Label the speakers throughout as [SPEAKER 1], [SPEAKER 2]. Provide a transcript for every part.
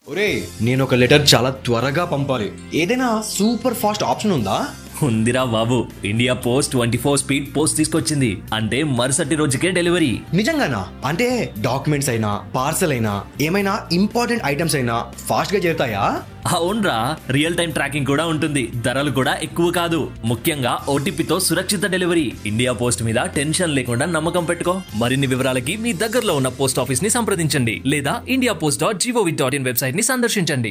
[SPEAKER 1] ఒరే, నేను ఒక లెటర్ చాలా త్వరగా పంపాలి. ఏదైనా సూపర్ ఫాస్ట్ ఆప్షన్ ఉందా?
[SPEAKER 2] ఉందిరా బాబు, ఇండియా పోస్ట్ 24 స్పీడ్ పోస్ట్ తీసుకొచ్చింది. అంటే మరుసటి రోజుకే డెలివరీ.
[SPEAKER 1] నిజంగానా? అంటే డాక్యుమెంట్స్ అయినా పార్సల్ అయినా ఏమైనా ఇంపార్టెంట్ ఐటమ్స్ అయినా ఫాస్ట్ గా చేరుతాయా?
[SPEAKER 2] అవునరా, రియల్ టైం ట్రాకింగ్ కూడా ఉంటుంది. ధరలు కూడా ఎక్కువ కాదు. ముఖ్యంగా ఓటీపీతో సురక్షిత డెలివరీ. ఇండియా పోస్ట్ మీద టెన్షన్ లేకుండా నమ్మకం పెట్టుకో. మరిన్ని వివరాలకి మీ దగ్గరలో ఉన్న పోస్ట్ ఆఫీస్ ని సంప్రదించండి లేదా indiapost.gov.in వెబ్సైట్ ని సందర్శించండి.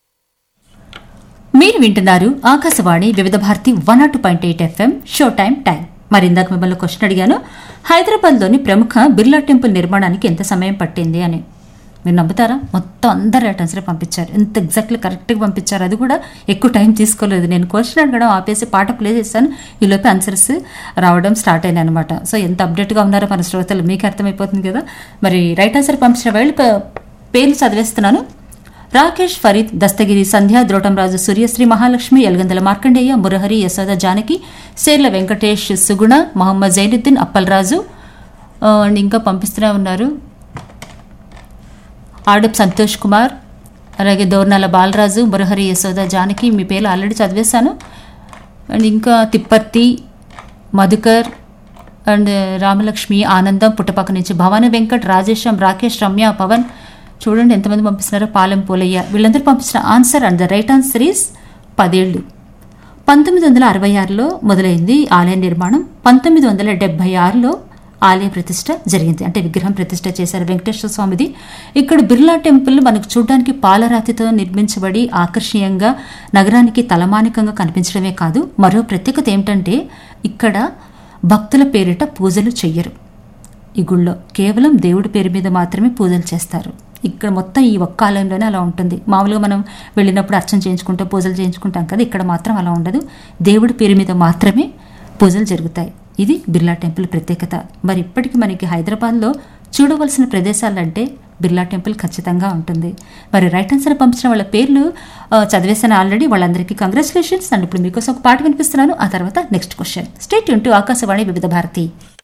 [SPEAKER 3] మీరు వింటున్నారు ఆకాశవాణి వివిధ భారతి 102.8 FM షో టైం. మరి ఇందాక మిమ్మల్ని క్వశ్చన్ అడిగాను, హైదరాబాద్లోని ప్రముఖ బిర్లా టెంపుల్ నిర్మాణానికి ఎంత సమయం పట్టింది అని. మీరు నమ్ముతారా? మొత్తం అందరు ఆన్సర్ పంపించారు. ఎంత ఎగ్జాక్ట్లీ కరెక్ట్గా పంపించారు. అది కూడా ఎక్కువ టైం తీసుకోలేదు. నేను క్వశ్చన్ అడగడం ఆపేసి పాట ప్లే చేశాను. ఈలోపే ఆన్సర్స్ రావడం స్టార్ట్ అయినాయి అనమాట. సో ఎంత అప్డేట్గా ఉన్నారో మన శ్రోతలు మీకు అర్థమైపోతుంది కదా. మరి రైట్ ఆన్సర్ పంపించిన వాళ్ళు పేర్లు చదివేస్తున్నాను. రాకేష్, ఫరీద్, దస్తగిరి, సంధ్య, ద్రోటంరాజు, సూర్యశ్రీ, మహాలక్ష్మి, ఎల్గందల మార్కండేయ, మురహరి, యశోద, జానకి, సేర్ల వెంకటేష్, సుగుణ, మొహమ్మద్ జైనుద్దీన్, అప్పల్రాజు అండ్ ఇంకా పంపిస్తూనే ఉన్నారు. ఆడప్ సంతోష్ కుమార్, అలాగే దోర్నాల బాలరాజు, మురహరి, యశోద, జానకి, మీ పేర్లు ఆల్రెడీ చదివేశాను. అండ్ ఇంకా తిప్పర్తి, మధుకర్ అండ్ రామలక్ష్మి, ఆనందం, పుట్టపక్క నుంచి భవానీ వెంకట్, రాజేశం, రాకేష్, రమ్య, పవన్, చూడండి ఎంతమంది పంపిస్తున్నారో. పాలెం పోలయ్య, వీళ్ళందరూ పంపించిన answer and the right answer is 10 ఏళ్ళు. 1966లో మొదలైంది ఆలయ నిర్మాణం. 1976లో ఆలయ ప్రతిష్ట జరిగింది. అంటే విగ్రహం ప్రతిష్ట చేశారు వెంకటేశ్వర స్వామిది. ఇక్కడ బిర్లా టెంపుల్ మనకు చూడడానికి పాలరాతితో నిర్మించబడి ఆకర్షణీయంగా నగరానికి తలమానికంగా కనిపించడమే కాదు, మరో ప్రత్యేకత ఏమిటంటే ఇక్కడ భక్తుల పేరిట పూజలు చెయ్యరు. ఈ గుళ్ళో కేవలం దేవుడి పేరు మీద మాత్రమే పూజలు చేస్తారు. ఇక్కడ మొత్తం ఈ ఒక్క ఆలయంలోనే అలా ఉంటుంది. మామూలుగా మనం వెళ్ళినప్పుడు అర్చన చేయించుకుంటాం, పూజలు చేయించుకుంటాం కదా, ఇక్కడ మాత్రం అలా ఉండదు. దేవుడి పేరు మీద మాత్రమే పూజలు జరుగుతాయి. ఇది బిర్లా టెంపుల్ ప్రత్యేకత. మరి ఇప్పటికీ మనకి హైదరాబాద్లో చూడవలసిన ప్రదేశాలంటే బిర్లా టెంపుల్ ఖచ్చితంగా ఉంటుంది. మరి రైట్ ఆన్సర్ పంపించిన వాళ్ళ పేర్లు చదివేశాను ఆల్రెడీ. వాళ్ళందరికీ కంగ్రాచులేషన్స్. అండ్ ఇప్పుడు మీకోసం ఒక పాట వినిపిస్తున్నాను. ఆ తర్వాత next question. Stay tune to Akashvani వివిధ భారతి.